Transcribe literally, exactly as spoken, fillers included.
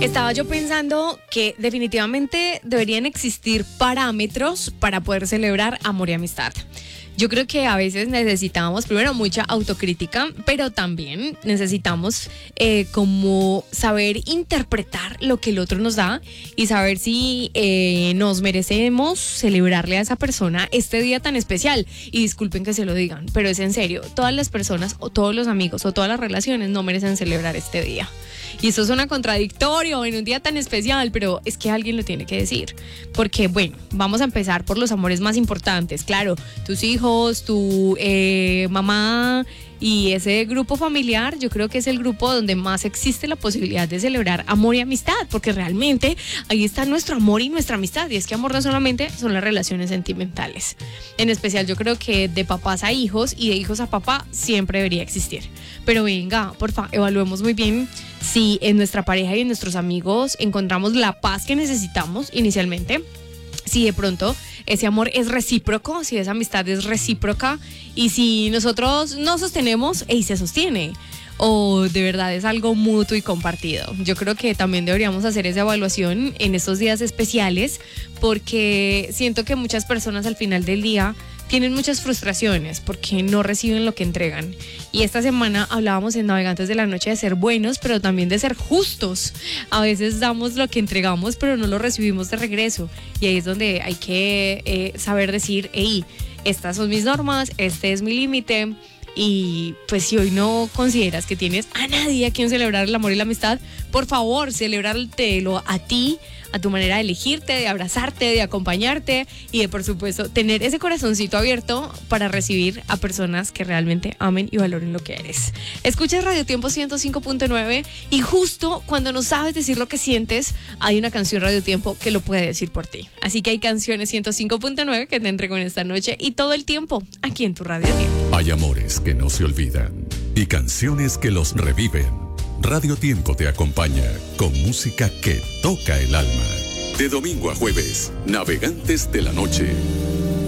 Estaba yo pensando que definitivamente deberían existir parámetros para poder celebrar amor y amistad. Yo creo que a veces necesitamos, primero, mucha autocrítica, pero también necesitamos eh, como saber interpretar lo que el otro nos da y saber si eh, nos merecemos celebrarle a esa persona este día tan especial. Y disculpen que se lo digan, pero es en serio, todas las personas o todos los amigos o todas las relaciones no merecen celebrar este día. Y eso suena contradictorio en un día tan especial, pero es que alguien lo tiene que decir. Porque, bueno, vamos a empezar por los amores más importantes. Claro, tus hijos, tu eh, mamá y ese grupo familiar, yo creo que es el grupo donde más existe la posibilidad de celebrar amor y amistad, porque realmente ahí está nuestro amor y nuestra amistad. Y es que amor no solamente son las relaciones sentimentales. En especial yo creo que de papás a hijos y de hijos a papá siempre debería existir. Pero venga, porfa, evaluemos muy bien si en nuestra pareja y en nuestros amigos encontramos la paz que necesitamos inicialmente, si de pronto ese amor es recíproco, si esa amistad es recíproca y si nosotros no sostenemos y se sostiene o de verdad es algo mutuo y compartido. Yo creo que también deberíamos hacer esa evaluación en estos días especiales porque siento que muchas personas al final del día tienen muchas frustraciones porque no reciben lo que entregan. Y esta semana hablábamos en Navegantes de la Noche de ser buenos, pero también de ser justos. A veces damos lo que entregamos, pero no lo recibimos de regreso. Y ahí es donde hay que eh, saber decir, hey, estas son mis normas, este es mi límite. Y pues si hoy no consideras que tienes a nadie a quien celebrar el amor y la amistad, por favor, celebrártelo a ti, a tu manera de elegirte, de abrazarte, de acompañarte y de, por supuesto, tener ese corazoncito abierto para recibir a personas que realmente amen y valoren lo que eres. Escuchas Radio Tiempo ciento cinco punto nueve y justo cuando no sabes decir lo que sientes, hay una canción Radio Tiempo que lo puede decir por ti. Así que hay canciones ciento cinco punto nueve que te entrego en esta noche y todo el tiempo aquí en tu Radio Tiempo. Hay amores que no se olvidan y canciones que los reviven. Radio Tiempo te acompaña con música que toca el alma. De domingo a jueves, Navegantes de la Noche.